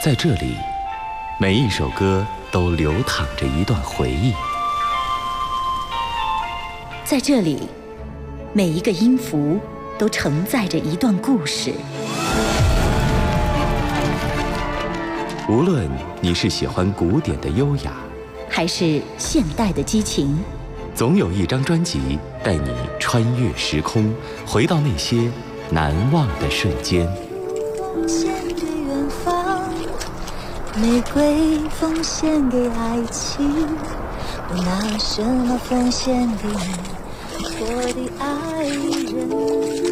在这里，每一首歌都流淌着一段回忆。 在这里，每一个音符都承载着一段故事。 无论你是喜欢古典的优雅， 还是现代的激情， 总有一张专辑带你穿越时空，回到那些难忘的瞬间。 奉献给远方，玫瑰奉献给爱情，我拿什么奉献给你，我的爱人。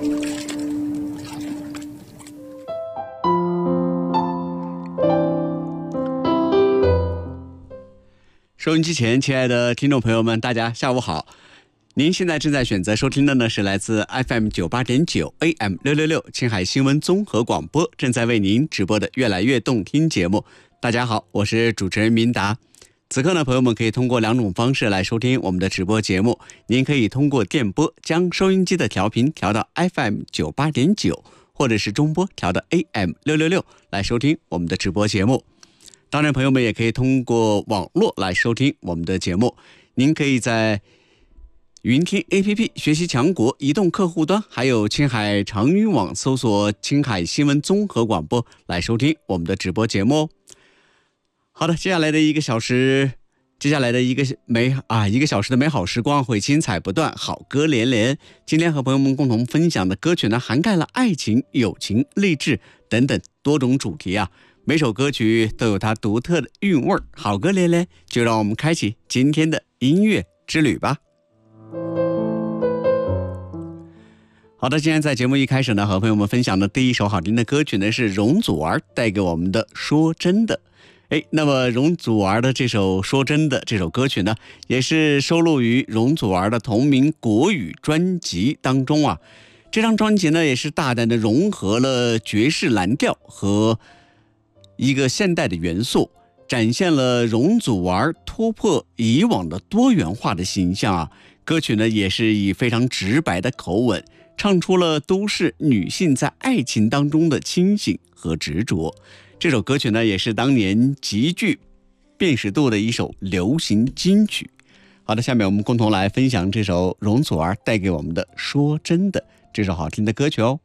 收音机前，亲爱的听众朋友们，大家下午好。您现在正在选择收听的呢，是来自 FM 98.9 AM 666青海新闻综合广播正在为您直播的越来越动听节目。大家好，我是主持人明达。此刻呢，朋友们可以通过两种方式来收听我们的直播节目。您可以通过电波将收音机的调频调到 FM 98.9，或者是中波调到 AM 666来收听我们的直播节目。当然，朋友们也可以通过网络来收听我们的节目。您可以在云听 APP 学习强国移动客户端，还有青海长语网搜索青海新闻综合广播来收听我们的直播节目哦。好的，接下来的一个小时的美好时光会精彩不断，好歌连连。今天和朋友们共同分享的歌曲呢，涵盖了爱情、友情、励志等等多种主题啊。每首歌曲都有它独特的韵味，好歌连连，就让我们开启今天的音乐之旅吧。好的，今天在节目一开始呢，和朋友们分享的第一首好听的歌曲呢，是容祖儿带给我们的《说真的》。那么容祖儿的这首《说真的》这首歌曲呢，也是收录于容祖儿的同名国语专辑当中啊。这张专辑呢，也是大胆的融合了爵士蓝调和一个现代的元素，展现了容祖儿突破以往的多元化的形象啊。歌曲呢，也是以非常直白的口吻，唱出了都市女性在爱情当中的清醒和执着。这首歌曲呢，也是当年极具辨识度的一首流行金曲。好的，下面我们共同来分享这首容祖儿带给我们的《说真的》这首好听的歌曲哦。